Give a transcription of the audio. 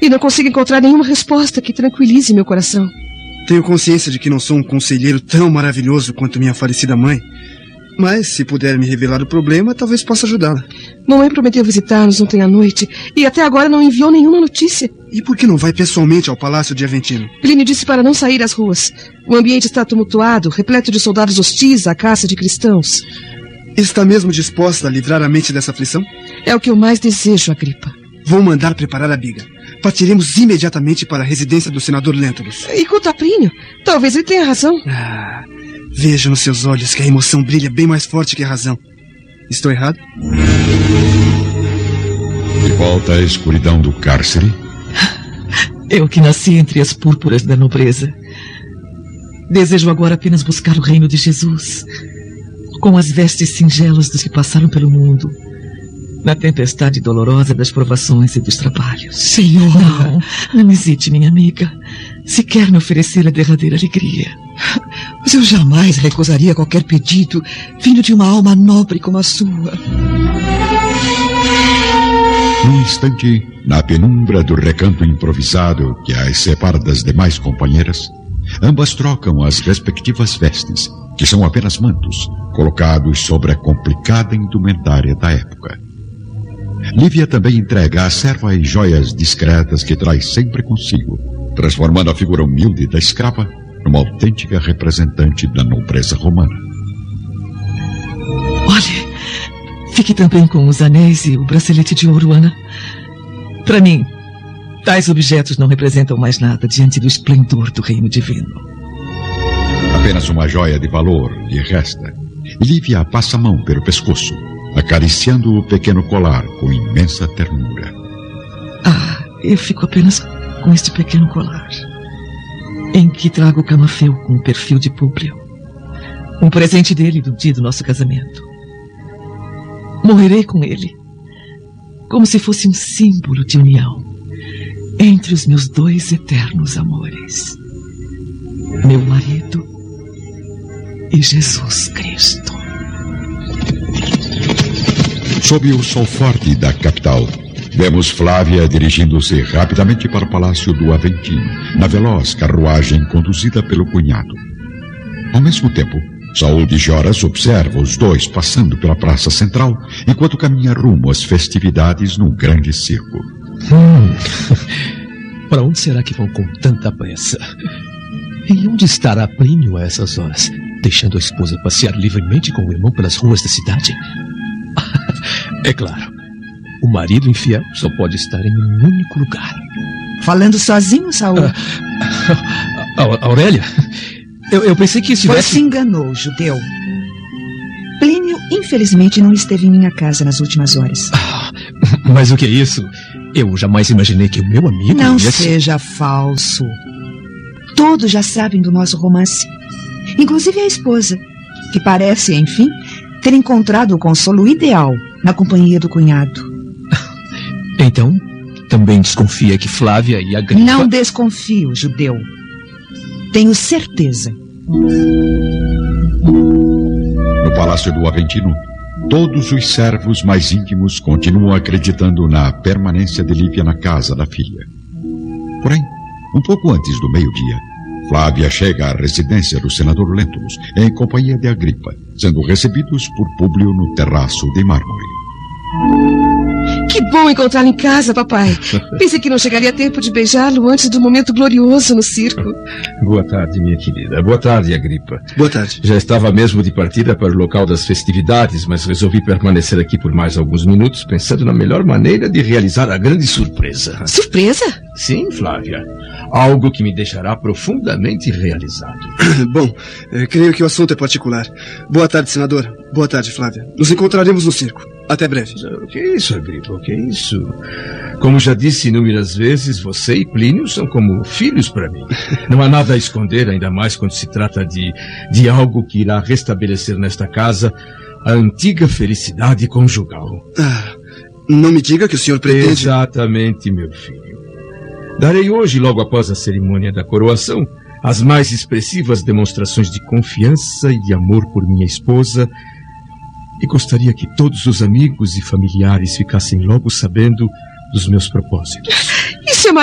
E não consigo encontrar nenhuma resposta que tranquilize meu coração. Tenho consciência de que não sou um conselheiro tão maravilhoso quanto minha falecida mãe. Mas, se puder me revelar o problema, talvez possa ajudá-la. Mamãe prometeu visitar-nos ontem à noite e até agora não enviou nenhuma notícia. E por que não vai pessoalmente ao Palácio de Aventino? Plínio disse para não sair às ruas. O ambiente está tumultuado, repleto de soldados hostis à caça de cristãos. Está mesmo disposta a livrar a mente dessa aflição? É o que eu mais desejo, Agripa. Vou mandar preparar a biga. Partiremos imediatamente para a residência do senador Lentulus. E quanto a Plínio? Talvez ele tenha razão. Vejo nos seus olhos que a emoção brilha bem mais forte que a razão. Estou errado? De volta à escuridão do cárcere. Eu que nasci entre as púrpuras da nobreza. Desejo agora apenas buscar o reino de Jesus, com as vestes singelas dos que passaram pelo mundo, na tempestade dolorosa das provações e dos trabalhos. Senhora! Não hesite, minha amiga. Se quer me oferecer a derradeira alegria. Mas eu jamais recusaria qualquer pedido vindo de uma alma nobre como a sua. Num instante, na penumbra do recanto improvisado que as separa das demais companheiras, ambas trocam as respectivas vestes, que são apenas mantos, colocados sobre a complicada indumentária da época. Lívia também entrega à serva as joias discretas que traz sempre consigo, transformando a figura humilde da escrava numa autêntica representante da nobreza romana. Olhe, fique também com os anéis e o bracelete de ouro, Ana. Para mim, tais objetos não representam mais nada diante do esplendor do reino divino. Apenas uma joia de valor lhe resta. Lívia passa a mão pelo pescoço, acariciando o pequeno colar com imensa ternura. Eu fico apenas com este pequeno colar, em que trago o camafeu com o perfil de Públio, um presente dele do dia do nosso casamento. Morrerei com ele, como se fosse um símbolo de união entre os meus dois eternos amores, meu marido e Jesus Cristo. Sob o sol forte da capital, vemos Flávia dirigindo-se rapidamente para o Palácio do Aventino, na veloz carruagem conduzida pelo cunhado. Ao mesmo tempo, Saul de Joras observa os dois passando pela praça central, enquanto caminha rumo às festividades num grande circo. Para onde será que vão com tanta pressa? E onde estará Plínio a essas horas, deixando a esposa passear livremente com o irmão pelas ruas da cidade? É claro, o marido infiel só pode estar em um único lugar. Falando sozinho, Saul? Aurélia, eu pensei que estivesse... Você se enganou, judeu. Plínio, infelizmente, não esteve em minha casa nas últimas horas. Mas o que é isso? Eu jamais imaginei que o meu amigo... Não seja falso. Todos já sabem do nosso romance. Inclusive a esposa, que parece, enfim, ter encontrado o consolo ideal na companhia do cunhado. Então, também desconfia que Flávia e Agripa... Não desconfio, judeu. Tenho certeza. No Palácio do Aventino, todos os servos mais íntimos continuam acreditando na permanência de Lívia na casa da filha. Porém, um pouco antes do meio-dia, Flávia chega à residência do senador Lentulus em companhia de Agripa, sendo recebidos por Públio no terraço de mármore. Que bom encontrá-lo em casa, papai. Pensei que não chegaria a tempo de beijá-lo antes do momento glorioso no circo. Boa tarde, minha querida. Boa tarde, Agripa. Boa tarde. Já estava mesmo de partida para o local das festividades, mas resolvi permanecer aqui por mais alguns minutos, pensando na melhor maneira de realizar a grande surpresa. Surpresa? Sim, Flávia. Algo que me deixará profundamente realizado. Bom, creio que o assunto é particular. Boa tarde, senador. Boa tarde, Flávia. Nos encontraremos no circo. Até breve. O que é isso, Agripa? O que é isso? Como já disse inúmeras vezes, você e Plínio são como filhos para mim. Não há nada a esconder, ainda mais quando se trata de algo que irá restabelecer nesta casa a antiga felicidade conjugal. Não me diga que o senhor pretende... Exatamente, meu filho. Darei hoje, logo após a cerimônia da coroação, as mais expressivas demonstrações de confiança e de amor por minha esposa, e gostaria que todos os amigos e familiares ficassem logo sabendo dos meus propósitos. Isso é